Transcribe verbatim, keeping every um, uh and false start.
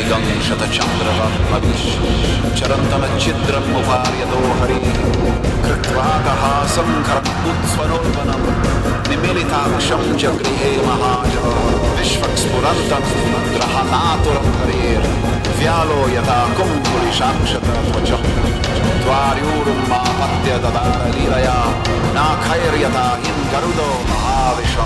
वेगं शतचन्द्रवर्मभिः चरन्तमच्छिद्रमुपार्यतो हरिः कृत्वाकहासं खरमुत्स्वरोल्बनं निमीलिताक्षं च गृहे महाजः विश्वक्स्फुरन्तं ग्रहणातुरं हरेर्व्यालो यथा कुम्भुरिशाक्षतत्वचः द्वार्यूरुं मापत्य ददार लीलया नाखैर्यथा हिं गरुडो महाविश्वम्